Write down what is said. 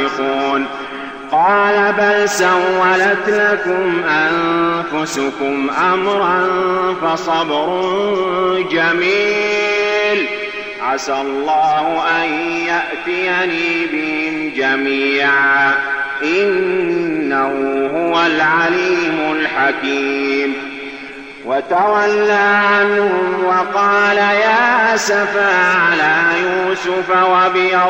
فاسقون. قال بل سولت لكم أنفسكم أمرا فصبر جميل عسى الله أن يأتيني بهم جميعا إنه هو العليم الحكيم. وتولى عنهم وقال يا أسفا على يوسف وابيض